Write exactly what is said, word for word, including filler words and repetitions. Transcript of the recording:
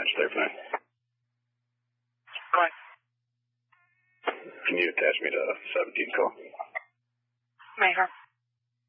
attached there, fine. Go ahead. Can you attach me to seventeen call? Maker.